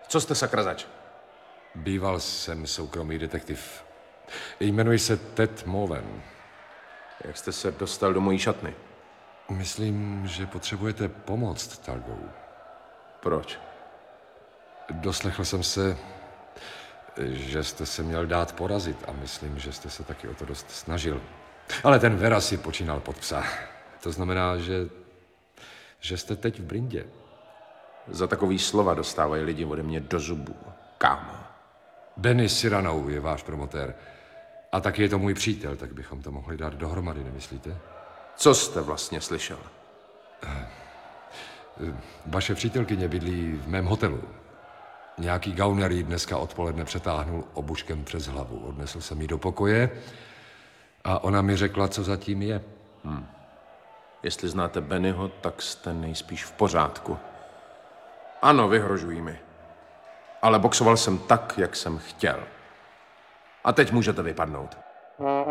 Co jste sakra zač? Býval jsem soukromý detektiv. Jmenuji se Ted Mowen. Jak jste se dostal do mojí šatny? Myslím, že potřebujete pomoc, Talgou. Proč? Doslechl jsem se, že jste se měl dát porazit a myslím, že jste se taky o to dost snažil. Ale ten Vera si počínal pod psa. To znamená, že jste teď v brindě. Za takový slova dostávají lidi ode mě do zubů, kámo. Benny Cyrano je váš promotér. A taky je to můj přítel, tak bychom to mohli dát dohromady, nemyslíte? Co jste vlastně slyšel? Vaše přítelkyně bydlí v mém hotelu. Nějaký gauner jí dneska odpoledne přetáhnul obuškem přes hlavu. Odnesl jsem ji do pokoje a ona mi řekla, co zatím je. Jestli znáte Bennyho, tak jste nejspíš v pořádku. Ano, vyhrožují mi. Ale boxoval jsem tak, jak jsem chtěl. A teď můžete vypadnout.